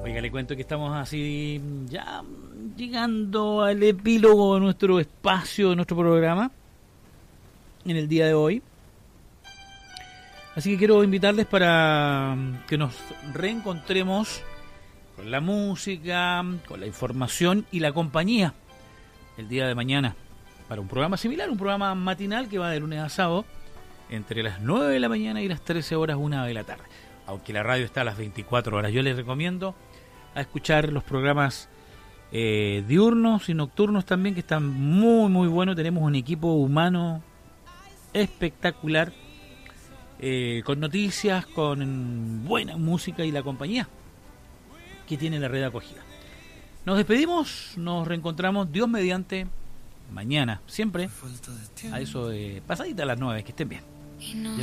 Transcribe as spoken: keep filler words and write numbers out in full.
Oiga, le cuento que estamos así ya llegando al epílogo de nuestro espacio, de nuestro programa en el día de hoy. Así que quiero invitarles para que nos reencontremos con la música, con la información y la compañía el día de mañana para un programa similar, un programa matinal que va de lunes a sábado entre las nueve de la mañana y las trece horas, una de la tarde. Aunque la radio está a las veinticuatro horas, yo les recomiendo a escuchar los programas eh, diurnos y nocturnos también, que están muy muy buenos. Tenemos un equipo humano espectacular, eh, con noticias, con buena música y la compañía que tiene la red acogida. Nos despedimos, nos reencontramos Dios mediante mañana, siempre a eso de pasadita a las nueve. Que estén bien.